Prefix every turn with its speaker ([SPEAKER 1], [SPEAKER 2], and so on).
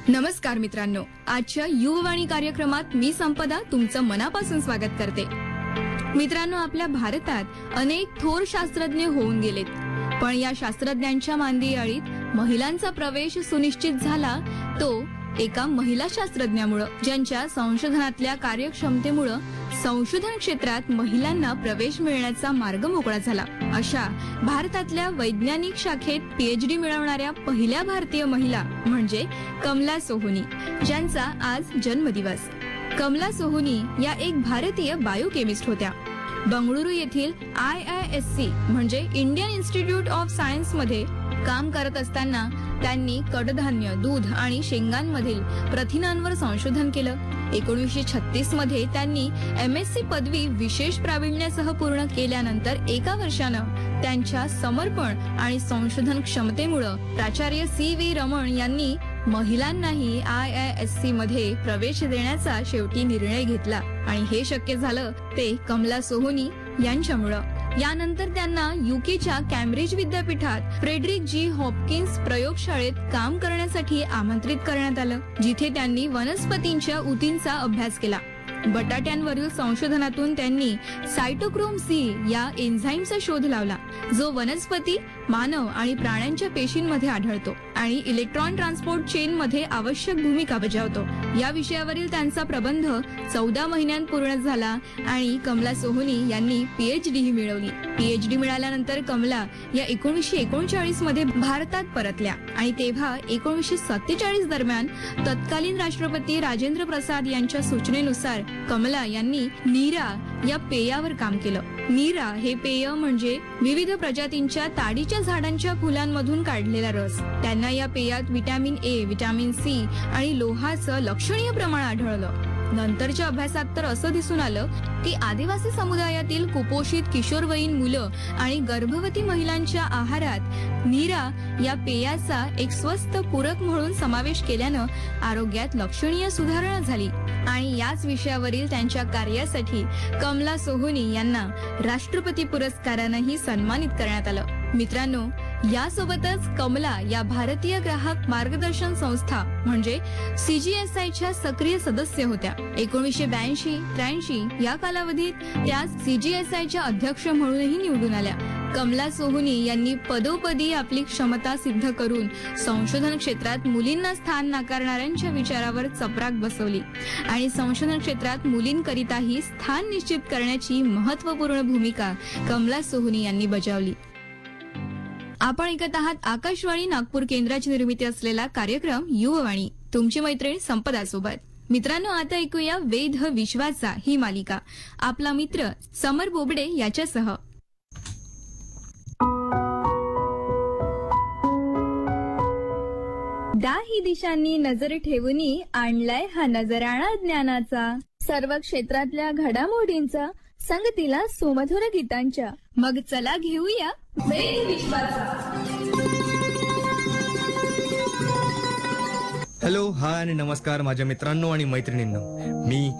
[SPEAKER 1] नमस्कार मित्रांनो, आजच्या युववाणी कार्यक्रमात मी संपदा तुमचं मनापासून स्वागत करते. मित्रांनो, आपल्या भारतात अनेक थोर शास्त्रज्ञ होऊन गेलेत, पण या शास्त्रज्ञांच्या मांदियाळीत महिलांचा प्रवेश सुनिश्चित झाला तो एका महिला शास्त्रज्ञामुळे, ज्यांच्या संशोधनातल्या कार्यक्षमतेमुळे संशोधन क्षेत्रात महिलांना प्रवेश मिळण्याचा मार्ग मोकळा झाला. अशा भारतातल्या वैज्ञानिक शाखेत PhD मिळवणाऱ्या पहिल्या भारतीय महिला म्हणजे कमला सोहोनी, ज्यांचा आज जन्मदिवस. कमला सोहोनी या एक भारतीय बायोकेमिस्ट होत्या. बंगळुरू येथील IISc म्हणजे इंडियन इन्स्टिट्यूट ऑफ सायन्स मध्ये काम करत असताना त्यांनी कडधान्य, दूध आणि शेंगांमधील प्रथिनांवर संशोधन केलं. 1936 मध्ये त्यांनी MSc पदवी विशेष प्रावीण्यासह पूर्ण केल्यानंतर एका वर्षानं त्यांच्या समर्पण आणि संशोधन क्षमतेमुळे प्राचार्य CV रमण यांनी महिलांनाही IISc मध्ये प्रवेश देण्याचा शेवटी निर्णय घेतला आणि हे शक्य झालं ते कमला सोहोनी यांच्यामुळे. यानंतर त्यांना UKच्या कॅम्ब्रिज विद्यापीठात फ्रेडरिक G हॉपकिन्स प्रयोगशाळेत काम करण्यासाठी आमंत्रित करण्यात आलं, जिथे त्यांनी वनस्पतींच्या ऊतींचा अभ्यास केला. बटाट्यांवरील संशोधनातून त्यांनी सायटोक्रोम C या एन्झाईमचा शोध लावला, जो वनस्पती, मानव आणि प्राण्यांच्या पेशींमध्ये आढळतो आणि इलेक्ट्रॉन ट्रान्सपोर्ट चेन मध्ये आवश्यक भूमिका बजावतो. या विषयावरील त्यांचा प्रबंध 14 महिन्यांत पूर्ण झाला आणि कमला सोहोनी यांनी PhD ही मिळवली. PhD मिळाल्यानंतर कमला या 1939 मध्ये भारतात परतल्या आणि तेव्हा 1947 दरम्यान तत्कालीन राष्ट्रपती राजेंद्र प्रसाद यांच्या सूचनेनुसार कमला यांनी नीरा या पेयावर काम केलं. नीरा हे पेय म्हणजे विविध प्रजातींच्या ताडीच्या झाडांच्या फुलांमधून काढलेला रस. त्यांना या पेयात व्हिटॅमिन A, व्हिटॅमिन C आणि लोहाचं लक्षणीय प्रमाण आढळलं. नंतरच्या अभ्यासात तर असं दिसून आलं की आदिवासी समुदायातील कुपोषित किशोरवयीन मुलं आणि गर्भवती महिलांच्या आहारात नीरा या पेयाचा एक स्वस्त पूरक म्हणून समावेश केल्यानं आरोग्यात लक्षणीय सुधारणा झाली आणि याच विषयावरील त्यांच्या कार्यासाठी कमला सोहोनी यांना राष्ट्रपती पुरस्कारानंही सन्मानित करण्यात आलं. मित्रांनो, यासोबतच कमला या भारतीय ग्राहक मार्गदर्शन संस्था म्हणजे CGSIच्या सक्रिय सदस्य होत्या. 1982-83 या कालावधीत त्या CGSIच्या अध्यक्ष म्हणूनही निवडून आल्या. कमला सोहोनी यांनी पदोपदी आपली क्षमता सिद्ध करून संशोधन क्षेत्रात मुलींना स्थान नाकारणाऱ्यांच्या विचारावर चपराक बसवली आणि संशोधन क्षेत्रात मुलींकरिताही स्थान निश्चित करण्याची महत्त्वपूर्ण भूमिका कमला सोहोनी यांनी बजावली. आपण ऐकत आहात आकाशवाणी नागपूर केंद्राची निर्मिती असलेला कार्यक्रम युववाणी, तुमची मैत्रीण संपदा सोबत. मित्रांनो, आता ऐकूया वेध विश्वाचा ही मालिका आपला मित्र समर बोबडे याच्यासह. दाही दिशांनी नजर ठेवूनी आणलाय हा नजराणा ज्ञानाचा, सर्व क्षेत्रातल्या घडामोडींचा, संगतीला सुमधुर गीतांच्या. मग चला घेऊया वेध विश्वाचा.
[SPEAKER 2] हॅलो, हाय आणि नमस्कार माझ्या मित्रांनो आणि मैत्रिणींनो. मी